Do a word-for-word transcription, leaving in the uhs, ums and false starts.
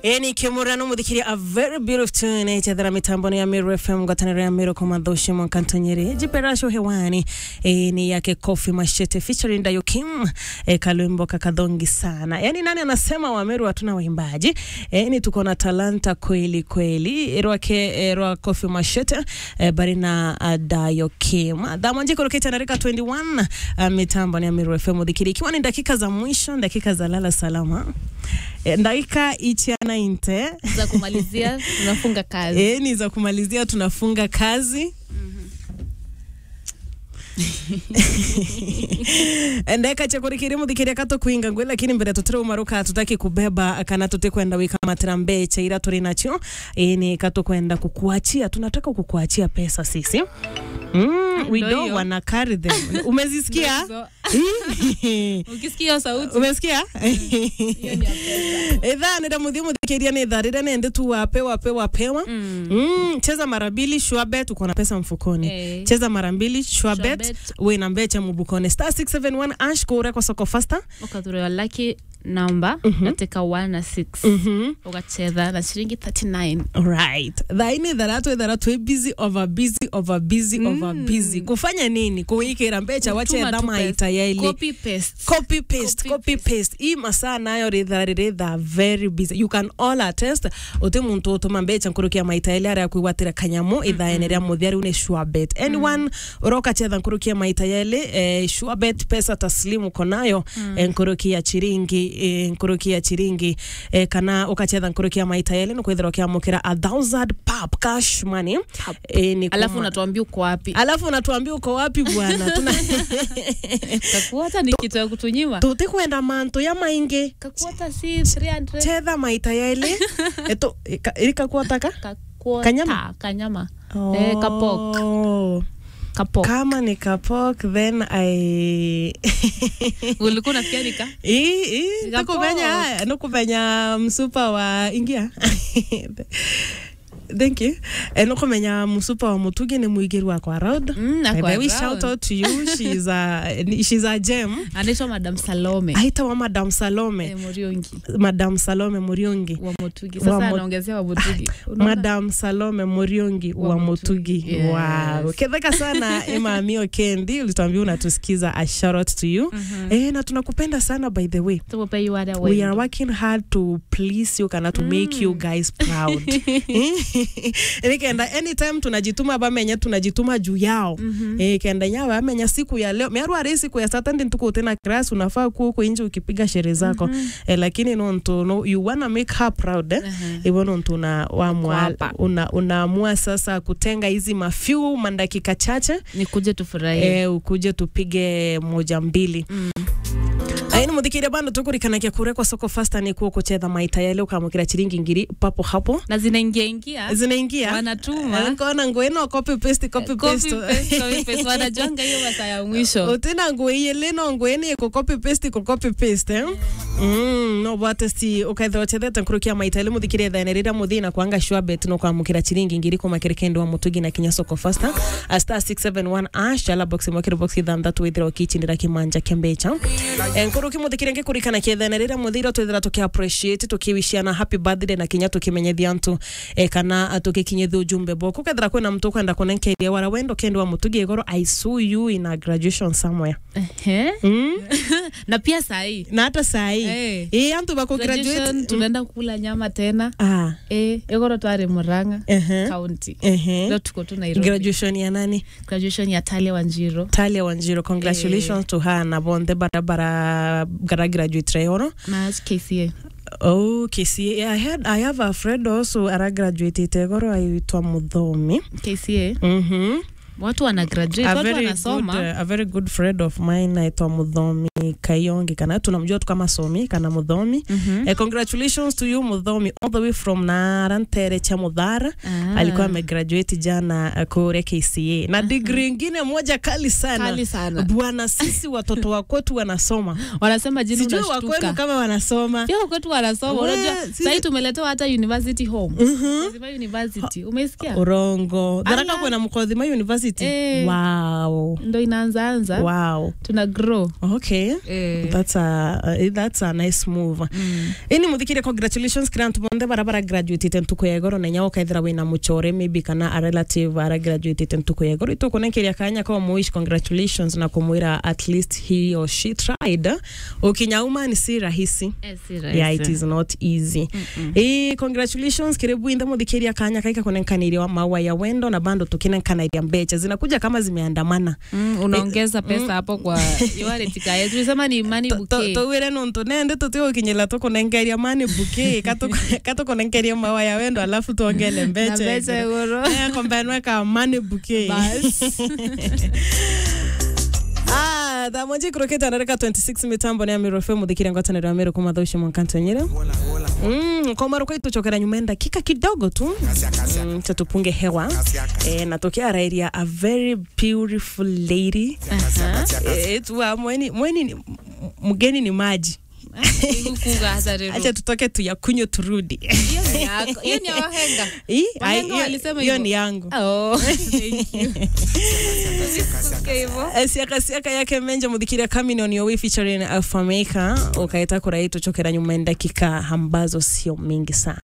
Eni Kimurano mudikiri a very beautiful tune chadhara mitamboni ya Miru F M gatanere ya Miru Komandoshi Mwankantonyere jiperasho hewani eni yake Kofi Machete featuring Dayo Kim e, Kalumbo kakadongi sana. Yani nani anasema wa Miru hatuna waimbaji? Eni tuko na talanta kweli kweli erwake erwa Kofi Machete e, barina uh, Dayo Kim. Damanji koroketa narika twenty-one uh, mitamboni ya Miru F M mudikiri ikiwa ni dakika za mwisho, dakika za lala salama. E, dakika ichiana inte za kumalizia tunafunga kazi. Eh, ni za kumalizia tunafunga kazi. Endeka chakuri kirimu dikiria kato kuinga ngwe lakini mbere tutire umaruka tutaki kubeba kana tute kwenda wika matrambe chaira turi nacho eh, ni kato kwenda kukuachia, tunataka kukuachia pesa sisi. Mm, we don't wanna carry them. Umezisikia? Ukisikia sauti. Umesikia? Hiyo ni pesa. Edha nenda mudhimu dikiria ni dharira nende tu wape wape wapewa. Mm. Mm, cheza mara mbili Shwabet uko na pesa mfukoni. Hey. Cheza mara mbili Shwabet we na mbecha mubukone star six seven one ash kure kwa soko faster. Ukadhuriwa lucky number mm -hmm. nateka one na six mm -hmm. ukacheza na shilingi thirty-nine. Right. Dhaini dharatu dharatu busy over busy over busy mm. over busy. Kufanya nini? Kuikira mbecha wache dama itayeli. Copy paste. Copy paste. Copy paste. Hii masaa nayo ridharire the very busy. You can all attest. Ote muntu otoma mbecha nkurukia maitayeli ara kuiwatira kanyamu idhaeneria mudhiari une Shwabet. Anyone mm. uroka chedha nkurukia maitayeli eh, Shwabet pesa taslimu konayo mm. nkurukia chiringi E, nkurukia chiringi e, kana ukacheza nkurukia maitayeli nukwithira kiamukira a thousand pap cash money e, ni alafu unatuambia uko wapi alafu unatuambia uko wapi bwana tuna kakuota ni kitu ya kutunyima tuti kwenda manto ya mainge kakuota si three hundred cheza maitayeli eto ikakuota ka kakuota kanyama kanyama oh. eh kapok kapok kama ni kapok then I ulikuwa unafikia nika eh eh nakubenya nakubenya msupa wa ingia Thank you. Eno komenya musupa wa Mutugi ni muigiri wa kwa road. Mm, we shout out to you. She's a she's a gem. Anaitwa Madam Salome. Aita wa Madam Salome. E, Muriongi. Madam Salome Muriongi. Wa Mutugi. Sasa wa anaongezea wa Mutugi. Madam Salome Muriongi wa, wa Mutugi. Yes. Wow. Kedheka sana Emma Amio Kendi. Ulituambia unatusikiza. A shout out to you. Mm-hmm. Eh, na tunakupenda sana by the way. So we, you are we are working hard to please you kana to mm. make you guys proud. Eni kenda anytime tunajituma bamenya tunajituma juu yao. Mm -hmm. Eh kenda nyawa bamenya siku ya leo. Mearu ari siku ya Saturday tuko tena class unafaa kuwa huko nje ukipiga sherehe zako. Mm -hmm. Eh lakini no nto no you wanna make her proud eh. Uh -huh. Ibo no nto na waamua una unaamua sasa kutenga hizi mafew mandakika chache nikuje tufurahie. Eh ukuje tupige moja mbili. Mm. Aini mudhikiri bando tukurikana kia kure kwa soko faster ni kuo kuchedha maitayeli ukamukira chiringi ngiri papo hapo. Na zinaingia ingia. Zinaingia. Wanatuma. Nkona ngueno copy paste copy paste. Copy paste copy paste. Wanajonga hiyo masaa ya mwisho. Utena ngueye leno ngueni iko copy paste iko copy paste eh. Mm, no bata si ukaithwa chedha tankurukia maitayeli mudhikiri dhanerira mudhina kuanga Shwabet no kwamukira chiringi ngiri kwa makerekendo wa Mutugi na Kinya soko faster. A star six seven one ash ala box mwakira box idhanda tuwithira kichindira kimanja kembecha. Enkuru kimudhikiri nge kurikana kiethanerira muthira twithira tuki appreciate tukiwishiana happy birthday na Kinya tukimenyethia antu e kana tukikinyethia ujumbe boko kethira kwena mtu kwenda kunenkeria wara wendo kendo wa Mutugi igoro I saw you in a graduation somewhere. Eh mm? Na pia sahi na hata sahi eh hey. Antu bako graduate tunaenda kula nyama tena ah eh igoro twari Murang'a uh -huh. county eh uh -huh. leo tuko tu Nairobi. Graduation ya nani? Graduation ya Talia Wanjiro. Talia Wanjiro, congratulations eh. to her na bonde barabara gara graduate reono na K C A. Oh, K C A. I had I have a friend also ara graduate tegoro aitwa Muthomi. K C A. Mhm. Watu wana graduate, watu wanasoma. Good, uh, a very good friend of mine aitwa Muthomi Kayongi kana tunamjua tu kama Somi kana Muthomi. Mm -hmm. eh, congratulations to you Muthomi all the way from Narantere cha Mudhara. Ah. Alikuwa amegraduate jana uh, kule K C A. Na degree nyingine moja kali sana. Kali sana. Bwana sisi watoto wa kwetu wanasoma. Wanasema jini unashtuka. Sijui wa kwetu kama wanasoma. Pia wa kwetu wanasoma. Unajua sasa tumeletewa hata university home. Mm -hmm. University. Umesikia? Urongo. Daraka kuna Mkodhima University university. Eh. Wow. Ndo inaanza anza. Wow. Tuna grow. Okay. Eh. That's a uh, that's a nice move. Mm. Ini muthikire congratulations grant bonde barabara graduate tentuko yegoro na nyawo kaithira wina muchore maybe kana a relative ara graduate tentuko yegoro ituko nenkeria kanya kwa muish congratulations na kumwira at least he or she tried. Ukinyauma ni si rahisi. Eh, si rahisi. Yeah, it is not easy. Mm -mm. Eh, congratulations kirebu inda muthikire kanya kaika kunenkaniria mawa ya wendo na bando tukinenkaniria mbecha zinakuja kama zimeandamana. Mm, unaongeza pesa hapo kwa yale tikaye. Tulisema ni money bouquet. To wire nonto nende tutio kinyela to kunenkeria money bouquet kato kato kunenkeria mawa ya wendo alafu tuongele mbecha. Na mbecha yoro. Eh, kombanwa ka money bouquet. Bas. Ah, da moji kroketa nareka twenty-six mitambo ni Amiro F M muthikire ngwatana na Amiro kuma thoshe mwankanto nyere. Mm, kwa mara kwetu chokera nyumenda kika kidogo tu. Mm, tutupunge hewa. Eh, natokea area a very beautiful lady. Uh-huh. Eh, tuwa mweni mweni mgeni ni maji. Acha tutoke tu ya kunyo turudi. Hiyo ni wahenga. Eh, hiyo ni yangu. Oh, thank you. Siaka siaka yake menja muthikira coming on your way featuring Alpha Maker. Ukaita kura hito chokera nyuma dakika ambazo sio mingi sana.